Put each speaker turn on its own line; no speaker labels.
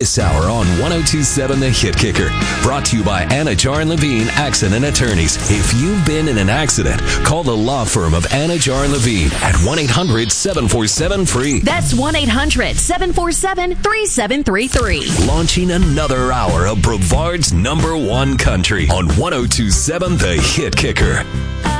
This hour on 1027 The Hit Kicker. Brought to you by Anajar and Levine Accident Attorneys. If you've been in an accident, call the law firm of Anajar and Levine at 1-800-747-FREE.
That's 1-800-747-3733.
Launching another hour of Brevard's #1 country on 1027 The Hit Kicker.